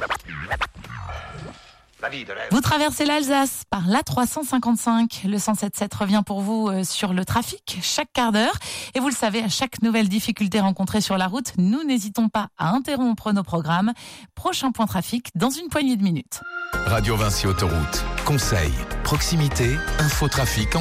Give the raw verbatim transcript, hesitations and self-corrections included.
Vous traversez l'Alsace par l'A trois cent cinquante-cinq. Le cent sept sept revient pour vous sur le trafic chaque quart d'heure. Et vous le savez, à chaque nouvelle difficulté rencontrée sur la route, nous n'hésitons pas à interrompre nos programmes. Prochain point trafic dans une poignée de minutes. Radio Vinci Autoroute. Conseils, proximité, infotrafic en